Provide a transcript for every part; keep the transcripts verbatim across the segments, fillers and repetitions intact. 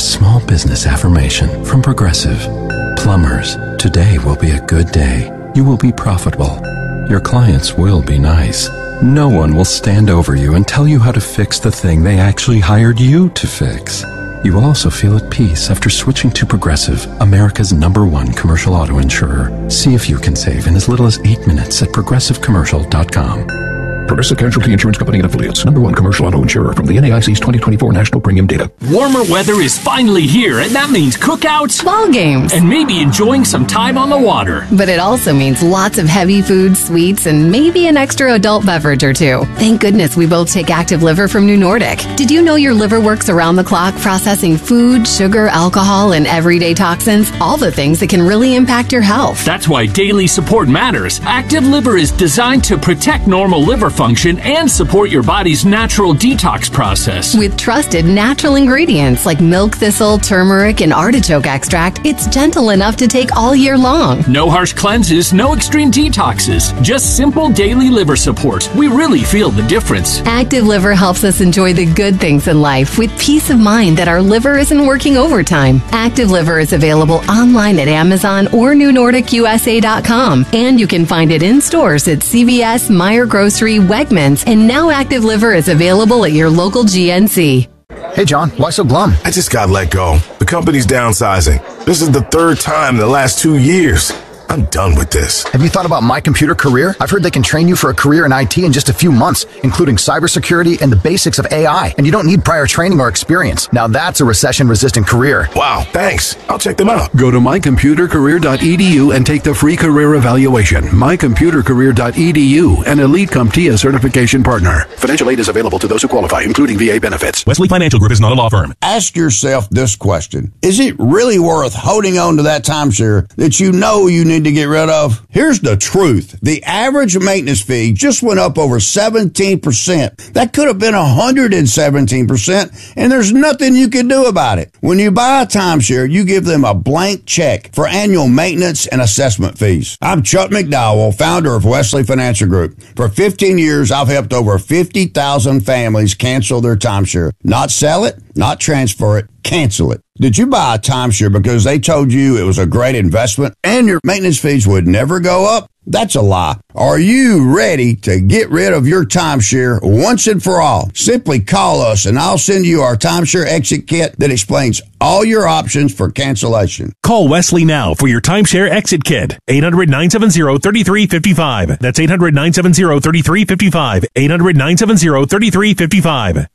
small business affirmation from Progressive. Plumbers, today will be a good day. You will be profitable. Your clients will be nice. No one will stand over you and tell you how to fix the thing they actually hired you to fix. You will also feel at peace after switching to Progressive, America's number one commercial auto insurer. See if you can save in as little as eight minutes at progressive commercial dot com. Progressive Casualty Insurance Company and Affiliates. Number one commercial auto insurer from the N A I C's twenty twenty-four National Premium Data. Warmer weather is finally here, and that means cookouts, ball games, and maybe enjoying some time on the water. But it also means lots of heavy food, sweets, and maybe an extra adult beverage or two. Thank goodness we both take Active Liver from New Nordic. Did you know your liver works around the clock processing food, sugar, alcohol, and everyday toxins? All the things that can really impact your health. That's why daily support matters. Active Liver is designed to protect normal liver function and support your body's natural detox process. With trusted natural ingredients like milk thistle, turmeric, and artichoke extract, it's gentle enough to take all year long. No harsh cleanses, no extreme detoxes, just simple daily liver support. We really feel the difference. Active Liver helps us enjoy the good things in life with peace of mind that our liver isn't working overtime. Active Liver is available online at Amazon or new nordic u s a dot com, and you can find it in stores at C V S, Meijer Grocery, Wegmans, and now Active Liver is available at your local G N C. Hey, John, why so glum? I just got let go. The company's downsizing. This is the third time in the last two years. I'm done with this. Have you thought about My Computer Career? I've heard they can train you for a career in I T in just a few months, including cybersecurity and the basics of A I. And you don't need prior training or experience. Now that's a recession-resistant career. Wow, thanks. I'll check them out. Go to my computer career dot e d u and take the free career evaluation. my computer career dot e d u, an Elite CompTIA certification partner. Financial aid is available to those who qualify, including V A benefits. Wesley Financial Group is not a law firm. Ask yourself this question. Is it really worth holding on to that timeshare that you know you need to get rid of? Here's the truth. The average maintenance fee just went up over seventeen percent. That could have been one hundred seventeen percent, and there's nothing you can do about it. When you buy a timeshare, you give them a blank check for annual maintenance and assessment fees. I'm Chuck McDowell, founder of Wesley Financial Group. For fifteen years, I've helped over fifty thousand families cancel their timeshare. Not sell it, not transfer it, cancel it. Did you buy a timeshare because they told you it was a great investment and your maintenance fees would never go up? That's a lie. Are you ready to get rid of your timeshare once and for all? Simply call us and I'll send you our timeshare exit kit that explains all your options for cancellation. Call Wesley now for your timeshare exit kit. eight hundred, nine seven zero, three three five five. That's eight hundred, nine seven zero, three three five five. eight hundred, nine seven zero, three three five five.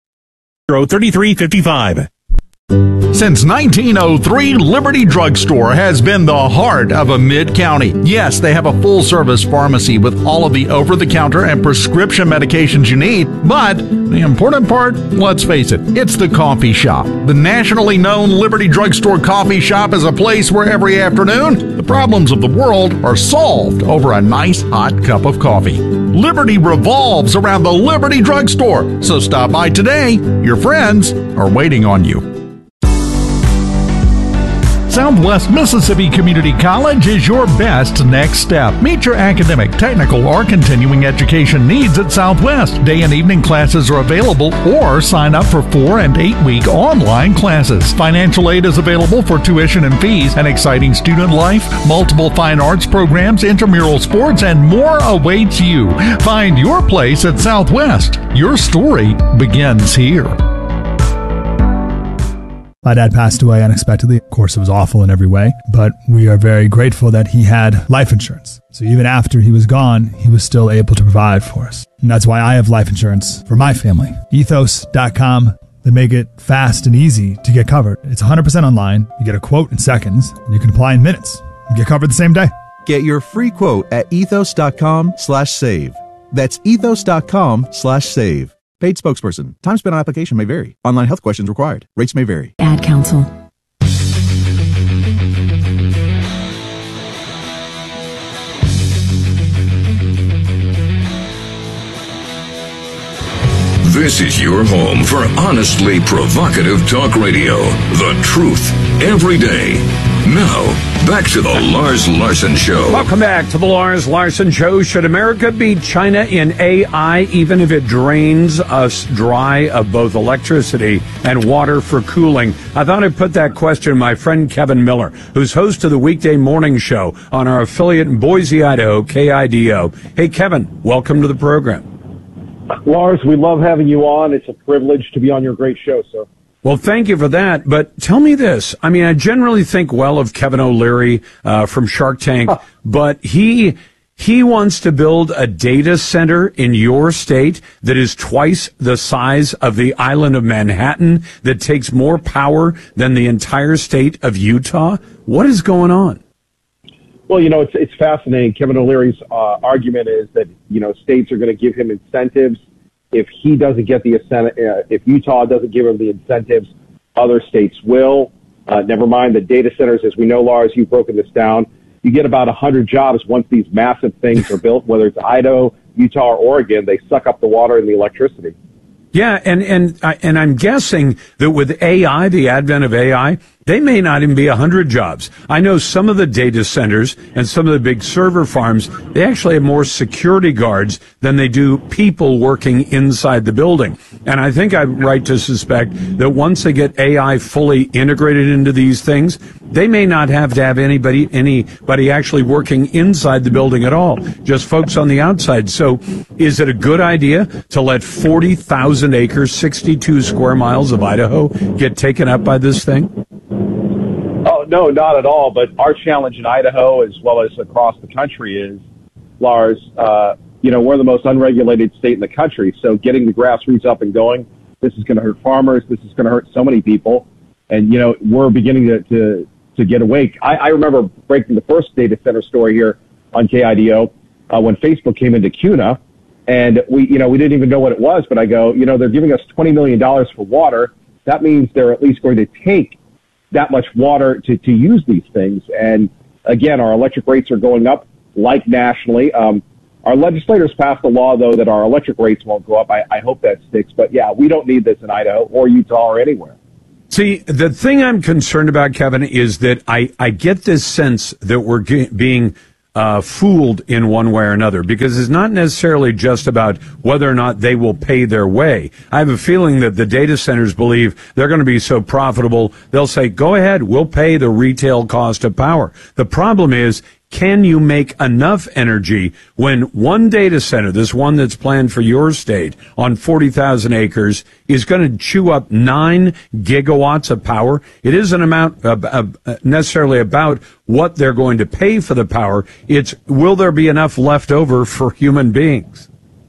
thirty-three fifty-five. Since nineteen oh three, Liberty Drugstore has been the heart of a mid-county. Yes, they have a full-service pharmacy with all of the over-the-counter and prescription medications you need, but the important part, let's face it, it's the coffee shop. The nationally known Liberty Drugstore coffee shop is a place where every afternoon, the problems of the world are solved over a nice hot cup of coffee. Liberty revolves around the Liberty Drugstore, so stop by today. Your friends are waiting on you. Southwest Mississippi Community College is your best next step. Meet your academic, technical, or continuing education needs at Southwest. Day and evening classes are available, or sign up for four and eight week online classes. Financial aid is available for tuition and fees, an exciting student life, multiple fine arts programs, intramural sports, and more awaits you. Find your place at Southwest. Your story begins here. My dad passed away unexpectedly. Of course, it was awful in every way, but we are very grateful that he had life insurance. So even after he was gone, he was still able to provide for us. And that's why I have life insurance for my family. ethos dot com. They make it fast and easy to get covered. It's one hundred percent online. You get a quote in seconds, and you can apply in minutes. You get covered the same day. Get your free quote at ethos dot com slash save. That's ethos dot com slash save. Paid spokesperson. Time spent on application may vary. Online health questions required. Rates may vary. Ad counsel. This is your home for honestly provocative talk radio. The truth every day. Now, back to the Lars Larson Show. Welcome back to the Lars Larson Show. Should America beat China in A I, even if it drains us dry of both electricity and water for cooling? I thought I'd put that question to my friend Kevin Miller, who's host of the weekday morning show on our affiliate in Boise, Idaho, K I D O. Hey, Kevin, welcome to the program. Lars, we love having you on. It's a privilege to be on your great show, sir. Well, thank you for that. But tell me this. I mean, I generally think well of Kevin O'Leary uh, from Shark Tank, huh. but he he wants to build a data center in your state that is twice the size of the island of Manhattan, that takes more power than the entire state of Utah. What is going on? Well, you know, it's it's fascinating. Kevin O'Leary's uh, argument is that, you know, states are going to give him incentives. If he doesn't get the uh, if Utah doesn't give him the incentives, other states will. Uh, never mind the data centers. As we know, Lars, you've broken this down. You get about one hundred jobs once these massive things are built, whether it's Idaho, Utah, or Oregon. They suck up the water and the electricity. Yeah, and and and I'm guessing that with A I, the advent of A I, they may not even be one hundred jobs. I know some of the data centers and some of the big server farms, they actually have more security guards than they do people working inside the building. And I think I'm right to suspect that once they get A I fully integrated into these things, they may not have to have anybody anybody actually working inside the building at all, just folks on the outside. So is it a good idea to let forty thousand acres, sixty-two square miles of Idaho get taken up by this thing? Oh, no, not at all. But our challenge in Idaho, as well as across the country, is, Lars, uh, you know, we're the most unregulated state in the country. So getting the grassroots up and going, this is going to hurt farmers. This is going to hurt so many people. And, you know, we're beginning to, to, to get awake. I, I remember breaking the first data center story here on K I D O uh, when Facebook came into CUNA. And we, you know, we didn't even know what it was. But I go, you know, they're giving us twenty million dollars for water. That means they're at least going to take that much water to, to use these things. And again, our electric rates are going up, like nationally. Um, our legislators passed a law, though, that our electric rates won't go up. I, I hope that sticks. But yeah, we don't need this in Idaho or Utah or anywhere. See, the thing I'm concerned about, Kevin, is that I, I get this sense that we're ge- being Uh, fooled in one way or another, because it's not necessarily just about whether or not they will pay their way. I have a feeling that the data centers believe they're going to be so profitable, they'll say, go ahead, we'll pay the retail cost of power. The problem is, can you make enough energy when one data center, this one that's planned for your state on forty thousand acres, is going to chew up nine gigawatts of power? It isn't amount, uh, uh, necessarily about what they're going to pay for the power. It's, will there be enough left over for human beings?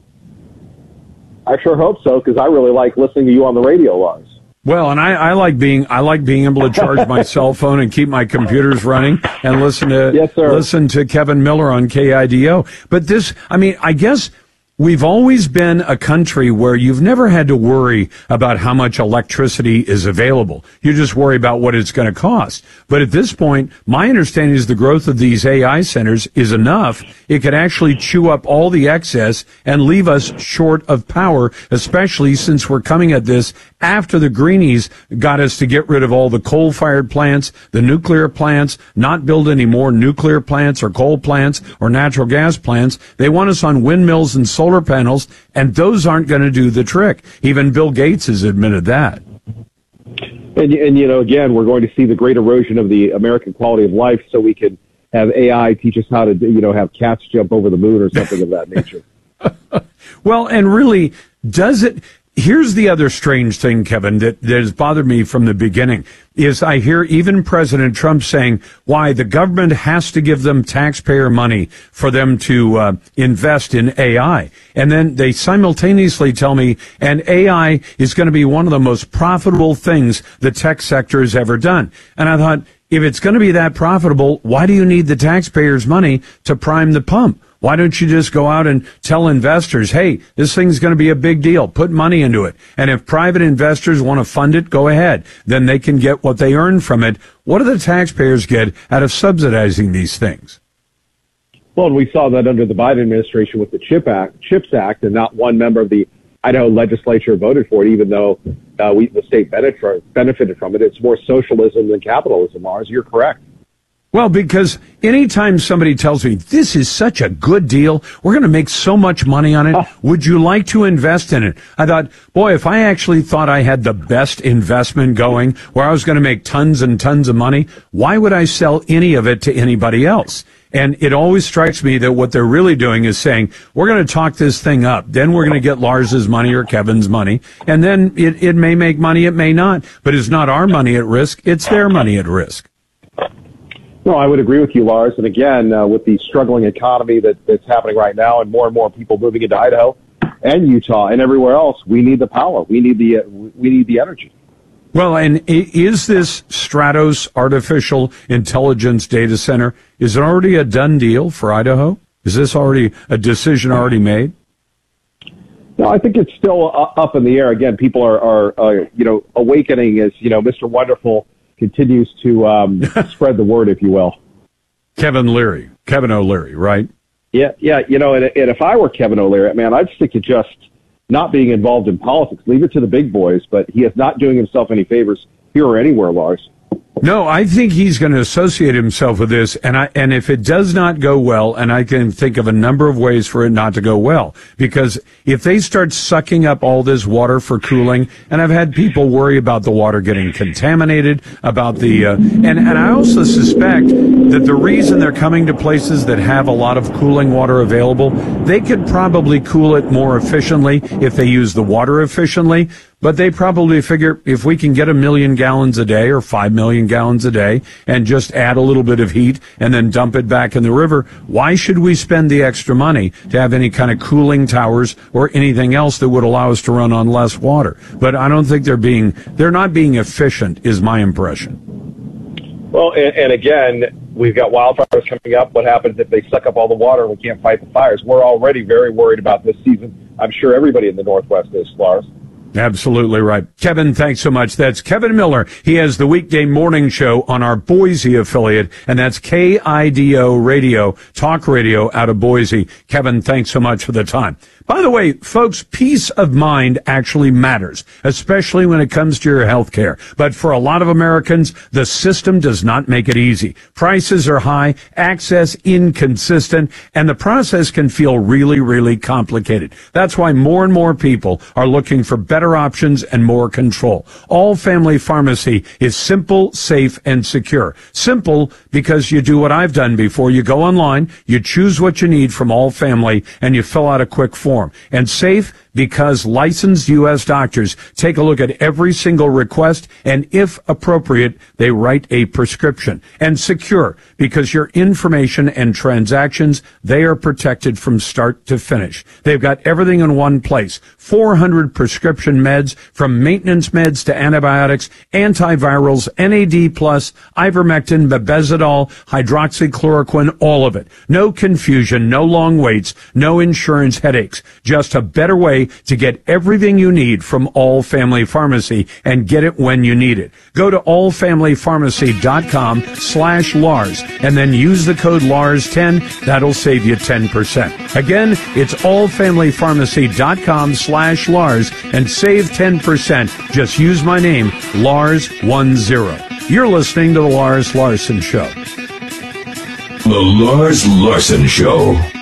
I sure hope so, because I really like listening to you on the radio, Lars. Well, and I, I like being I like being able to charge my cell phone and keep my computers running and listen to yes, sir. listen to Kevin Miller on K I D O. But this, I mean, I guess we've always been a country where you've never had to worry about how much electricity is available. You just worry about what it's going to cost. But at this point, my understanding is the growth of these A I centers is enough. It could actually chew up all the excess and leave us short of power, especially since we're coming at this after the Greenies got us to get rid of all the coal-fired plants, the nuclear plants, not build any more nuclear plants or coal plants or natural gas plants. They want us on windmills and solar panels, and those aren't going to do the trick. Even Bill Gates has admitted that. And, and, you know, again, we're going to see the great erosion of the American quality of life, so we can have A I teach us how to, you know, have cats jump over the moon or something of that nature. Well, and really, does it... Here's the other strange thing, Kevin, that, that has bothered me from the beginning, is I hear even President Trump saying why the government has to give them taxpayer money for them to uh, invest in A I. And then they simultaneously tell me, and A I is going to be one of the most profitable things the tech sector has ever done. And I thought, if it's going to be that profitable, why do you need the taxpayers' money to prime the pump? Why don't you just go out and tell investors, hey, this thing's going to be a big deal. Put money into it. And if private investors want to fund it, go ahead. Then they can get what they earn from it. What do the taxpayers get out of subsidizing these things? Well, and we saw that under the Biden administration with the CHIP Act, CHIPS Act, and not one member of the Idaho legislature voted for it, even though uh, we, the state benefited from it. It's more socialism than capitalism, Lars. You're correct. Well, because anytime somebody tells me this is such a good deal, we're going to make so much money on it, would you like to invest in it? I thought, boy, if I actually thought I had the best investment going where I was going to make tons and tons of money, why would I sell any of it to anybody else? And it always strikes me that what they're really doing is saying, we're going to talk this thing up. Then we're going to get Lars's money or Kevin's money. And then it, it may make money, it may not. But it's not our money at risk. It's their money at risk. No, I would agree with you, Lars. And again, uh, with the struggling economy that, that's happening right now and more and more people moving into Idaho and Utah and everywhere else, we need the power. We need the, uh, we need the energy. Well, and is this Stratos artificial intelligence data center, is it already a done deal for Idaho? Is this already a decision already made? No, I think it's still up in the air. Again, people are, are, are you know, awakening as, you know, Mister Wonderful continues to um, spread the word, if you will. Kevin Leary, Kevin O'Leary, right? Yeah, yeah. You know, and, and if I were Kevin O'Leary, man, I'd stick to just not being involved in politics. Leave it to the big boys, but he is not doing himself any favors here or anywhere, Lars. No, I think he's going to associate himself with this, and I and if it does not go well, and I can think of a number of ways for it not to go well, because if they start sucking up all this water for cooling, and I've had people worry about the water getting contaminated, about the, uh, and, and I also suspect that the reason they're coming to places that have a lot of cooling water available, they could probably cool it more efficiently if they use the water efficiently. But they probably figure if we can get a million gallons a day or five million gallons a day and just add a little bit of heat and then dump it back in the river, why should we spend the extra money to have any kind of cooling towers or anything else that would allow us to run on less water? But I don't think they're being, they're not being efficient, is my impression. Well, and, and again, we've got wildfires coming up. What happens if they suck up all the water and we can't fight the fires? We're already very worried about this season. I'm sure everybody in the Northwest is, Lars. Absolutely right. Kevin, thanks so much. That's Kevin Miller. He has the weekday morning show on our Boise affiliate, and that's K I D O Radio, talk radio out of Boise. Kevin, thanks so much for the time. By the way, folks, peace of mind actually matters, especially when it comes to your health care. But for a lot of Americans, the system does not make it easy. Prices are high, access inconsistent, and the process can feel really, really complicated. That's why more and more people are looking for better options and more control. All Family Pharmacy is simple, safe, and secure. Simple because you do what I've done before. You go online, you choose what you need from All Family, and you fill out a quick form. And safe because licensed U S doctors take a look at every single request, and if appropriate, they write a prescription. And secure because your information and transactions, they are protected from start to finish. They've got everything in one place. four hundred prescription meds, from maintenance meds to antibiotics, antivirals, N A D plus, ivermectin, mebendazole, hydroxychloroquine, all of it. No confusion, no long waits, no insurance headaches. Just a better way to get everything you need from All Family Pharmacy and get it when you need it. Go to all family pharmacy dot com slash Lars and then use the code Lars ten. That'll save you ten percent. Again, it's all family pharmacy dot com slash Lars and save ten percent. Just use my name, Lars ten. You're listening to The Lars Larson Show. The Lars Larson Show.